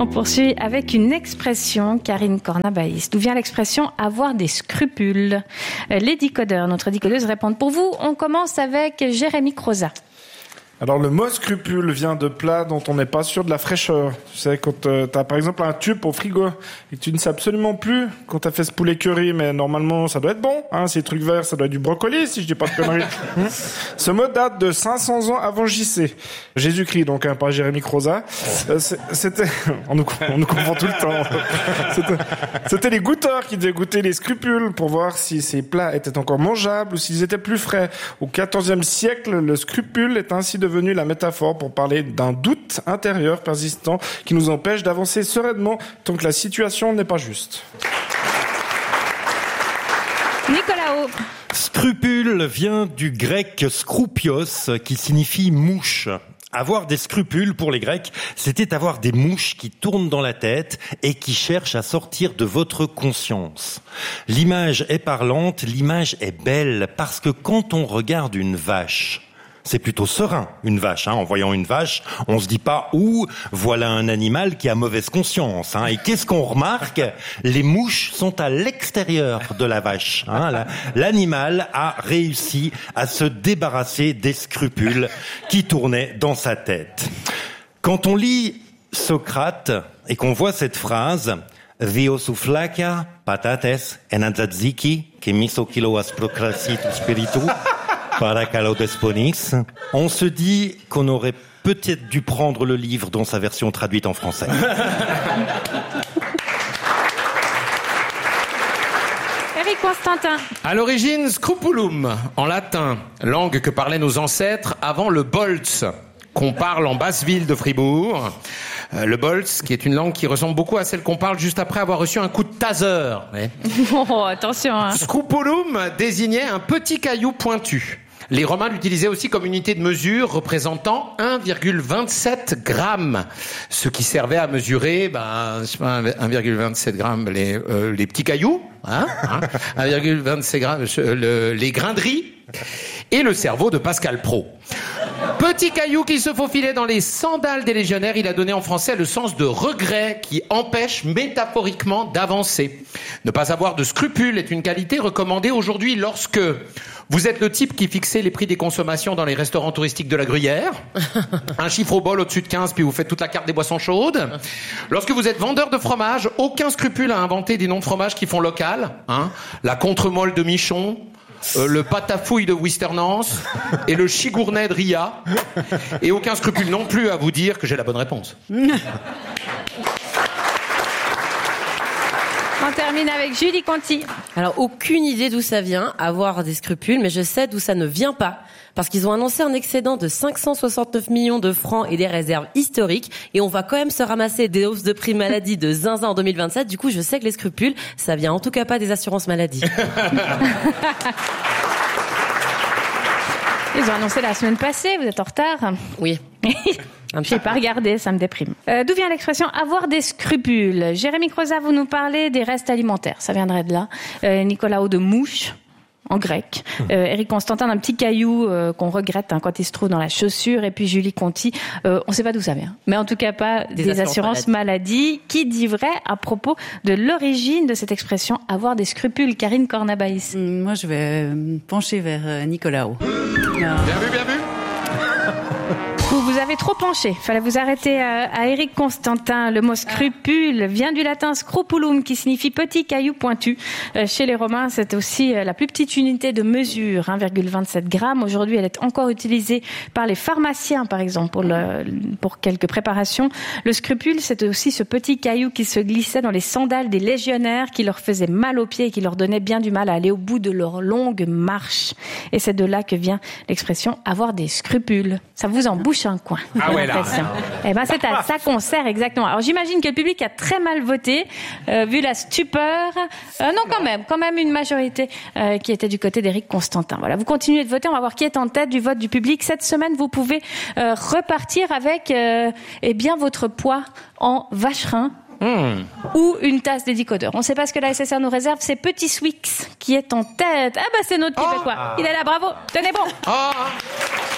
On poursuit avec une expression, Karine Cornabaïs. D'où vient l'expression « avoir des scrupules » ? Les décodeurs, notre décodeuse, répondent pour vous. On commence avec Jérémy Croza. Alors le mot scrupule vient de plats dont on n'est pas sûr de la fraîcheur. Tu sais, quand t'as par exemple un tube au frigo et que tu ne sais absolument plus quand t'as fait ce poulet curry, mais normalement ça doit être bon, hein, ces trucs verts, ça doit être du brocoli si je dis pas de conneries. Ce mot date de 500 ans avant JC. Jésus-Christ donc, hein, pas Jérémy Croza. C'était, on nous confond tout le temps. C'était les goûteurs qui devaient goûter les scrupules pour voir si ces plats étaient encore mangeables ou s'ils étaient plus frais. Au XIVe siècle, le scrupule est ainsi devenu la métaphore pour parler d'un doute intérieur persistant qui nous empêche d'avancer sereinement tant que la situation n'est pas juste. Nicolas O. Scrupule vient du grec skroupios qui signifie mouche. Avoir des scrupules pour les Grecs, c'était avoir des mouches qui tournent dans la tête et qui cherchent à sortir de votre conscience. L'image est parlante, l'image est belle parce que quand on regarde une vache, c'est plutôt serein, une vache. En voyant une vache, on se dit pas « Ouh, voilà un animal qui a mauvaise conscience ». Et qu'est-ce qu'on remarque ? Les mouches sont à l'extérieur de la vache. L'animal a réussi à se débarrasser des scrupules qui tournaient dans sa tête. Quand on lit Socrate et qu'on voit cette phrase « Theosouflakia patates enadzadziki ke misokiloas procrasitu spiritu » on se dit qu'on aurait peut-être dû prendre le livre dans sa version traduite en français. Eric Constantin. À l'origine, scrupulum, en latin, langue que parlaient nos ancêtres avant le Boltz, qu'on parle en Basse-Ville de Fribourg. Le Boltz, qui est une langue qui ressemble beaucoup à celle qu'on parle juste après avoir reçu un coup de taser. Oh, attention. Scrupulum désignait un petit caillou pointu. Les Romains l'utilisaient aussi comme unité de mesure représentant 1,27 grammes, ce qui servait à mesurer 1,27 grammes les petits cailloux, 1,27 grammes les grains de riz et le cerveau de Pascal Praud. Petit caillou qui se faufilait dans les sandales des légionnaires, il a donné en français le sens de regret qui empêche métaphoriquement d'avancer. Ne pas avoir de scrupules est une qualité recommandée aujourd'hui lorsque vous êtes le type qui fixait les prix des consommations dans les restaurants touristiques de la Gruyère, un chiffre au bol au-dessus de 15 puis vous faites toute la carte des boissons chaudes. Lorsque vous êtes vendeur de fromage, aucun scrupule à inventer des noms de fromage qui font local, la contre-molle de Michon, le patafouille de Wisternance et le chigournay de Ria. Et aucun scrupule non plus à vous dire que j'ai la bonne réponse. On termine avec Julie Conti. Alors, aucune idée d'où ça vient, avoir des scrupules, mais je sais d'où ça ne vient pas. Parce qu'ils ont annoncé un excédent de 569 millions de francs et des réserves historiques. Et on va quand même se ramasser des hausses de prix maladie de zinzin en 2027. Du coup, je sais que les scrupules, ça vient en tout cas pas des assurances maladie. Ils ont annoncé la semaine passée, vous êtes en retard. Oui. Je n'ai pas regardé, ça me déprime. D'où vient l'expression « avoir des scrupules » ? Jérémy Croza, vous nous parlez des restes alimentaires, ça viendrait de là. Nicolas O de mouche, en grec. Eric Constantin d'un petit caillou qu'on regrette quand il se trouve dans la chaussure. Et puis Julie Conti, on ne sait pas d'où ça vient. Mais en tout cas pas des assurances maladie. Qui dit vrai à propos de l'origine de cette expression « avoir des scrupules » ? Karine Cornabaïs. Moi, je vais pencher vers Nicolas O. Bien vu, bien vu. Vous avez trop penché. Fallait vous arrêter à Eric Constantin. Le mot scrupule vient du latin scrupulum qui signifie petit caillou pointu. Chez les Romains, c'est aussi la plus petite unité de mesure, 1,27 grammes. Aujourd'hui, elle est encore utilisée par les pharmaciens, par exemple, pour quelques préparations. Le scrupule, c'est aussi ce petit caillou qui se glissait dans les sandales des légionnaires, qui leur faisait mal aux pieds et qui leur donnait bien du mal à aller au bout de leur longue marche. Et c'est de là que vient l'expression avoir des scrupules. Ça vous embouche un coin. Ah ouais, là. Eh ben, c'est à ça qu'on sert exactement. Alors, j'imagine que le public a très mal voté, vu la stupeur. Non, quand même une majorité qui était du côté d'Éric Constantin. Voilà, vous continuez de voter. On va voir qui est en tête du vote du public. Cette semaine, vous pouvez repartir avec, votre poids en vacherin. Ou une tasse des décodeurs. On ne sait pas ce que la SSR nous réserve. C'est Petit Swix qui est en tête. Ah bah c'est notre Québécois. Il est là, bravo. Tenez bon.